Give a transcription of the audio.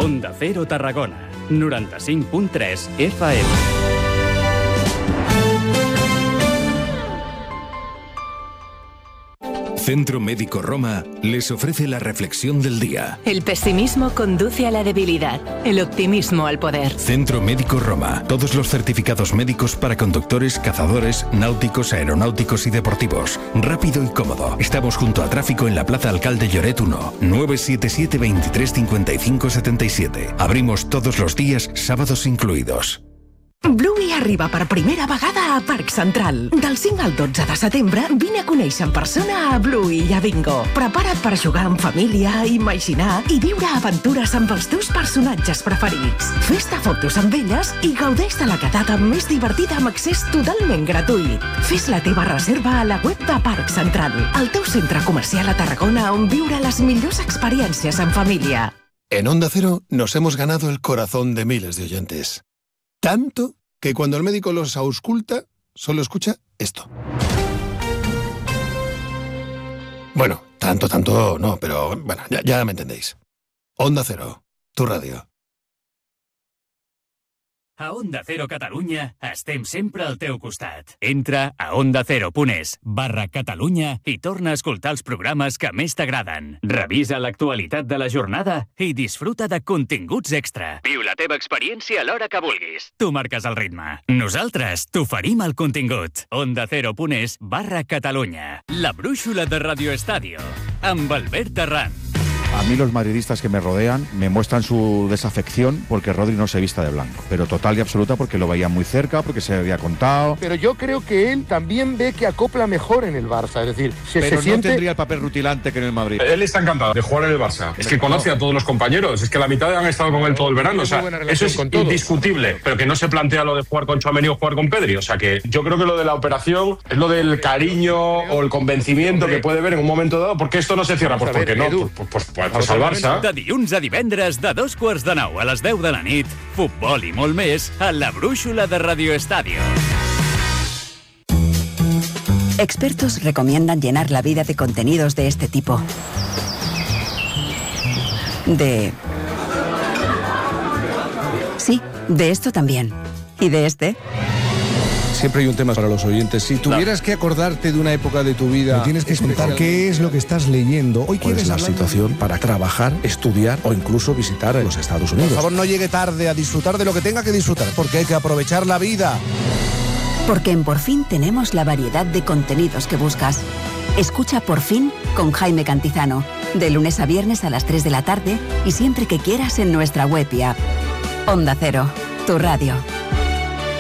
Onda Cero Tarragona, 95.3 FM. Centro Médico Roma les ofrece la reflexión del día. El pesimismo conduce a la debilidad, el optimismo al poder. Centro Médico Roma. Todos los certificados médicos para conductores, cazadores, náuticos, aeronáuticos y deportivos. Rápido y cómodo. Estamos junto a tráfico en la Plaza Alcalde Lloret 1, 977 23 55 77. Abrimos todos los días, sábados incluidos. Bluey arriba per primera vegada a Parc Central. Del 5 al 12 de setembre vine a conèixer en persona a Bluey i a Bingo. Prepara't per jugar en família, imaginar i viure aventures amb els teus personatges preferits. Fes-te fotos amb elles i gaudeix de la quedada més divertida amb accés totalment gratuït. Fes la teva reserva a la web de Parc Central, el teu centre comercial a Tarragona on viure les millors experiències en família. En Onda Cero nos hemos ganado el corazón de miles de oyentes. Tanto que cuando el médico los ausculta, solo escucha esto. Bueno, tanto no, pero bueno, ya me entendéis. Onda Cero, tu radio. A Onda Cero Catalunya estem sempre al teu costat. Entra a ondacero.es/Catalunya i torna a escoltar els programes que més t'agraden. Revisa l'actualitat de la jornada i disfruta de continguts extra. Viu la teva experiència a l'hora que vulguis. Tu marques el ritme. Nosaltres t'oferim el contingut. ondacero.es/Catalunya. La brúixola de Radio Estadio. Amb Albert Terrán. A mí los madridistas que me rodean me muestran su desafección porque Rodri no se vista de blanco, pero total y absoluta porque lo veía muy cerca, porque se había contado. Pero yo creo que él también ve que acopla mejor en el Barça, es decir, pero no siente... tendría el papel rutilante que en el Madrid. Él está encantado de jugar en el Barça. Es que conoce a todos los compañeros, es que la mitad han estado con él todo el verano, o sea, eso es indiscutible, pero que no se plantea lo de jugar con Tchouaméni o jugar con Pedri, o sea que yo creo que lo de la operación es lo del cariño o el convencimiento que puede ver en un momento dado, porque esto no se cierra, pues porque no, pues al Barça. De dilluns a divendres, de 8:45 a les 10 de la nit, futbol i molt més a la brúixola de Radio Estadio. Expertos recomiendan llenar la vida de contenidos de este tipo. Sí, de esto también. Y de este... Siempre hay un tema para los oyentes. Si tuvieras que acordarte de una época de tu vida... Me tienes que contar qué es lo que estás leyendo. Hoy ¿Cuál es la situación para trabajar, estudiar o incluso visitar los Estados Unidos? Por favor, no llegue tarde a disfrutar de lo que tenga que disfrutar, porque hay que aprovechar la vida. Porque en Por Fin tenemos la variedad de contenidos que buscas. Escucha Por Fin con Jaime Cantizano, de lunes a viernes a las 3 de la tarde y siempre que quieras en nuestra web y app. Onda Cero, tu radio.